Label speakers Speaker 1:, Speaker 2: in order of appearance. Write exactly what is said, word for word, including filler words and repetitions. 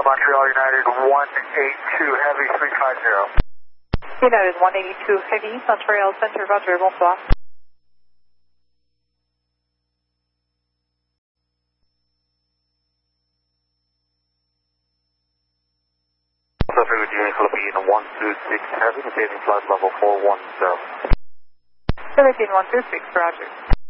Speaker 1: Montreal United one eighty-two Heavy three five zero.
Speaker 2: United one eighty-two Heavy, Montreal Center, Roger, bonsoir.
Speaker 1: Traffic with Union Philippine one two six Heavy, maintaining flight level four one zero.
Speaker 2: Philippine one two six, Roger.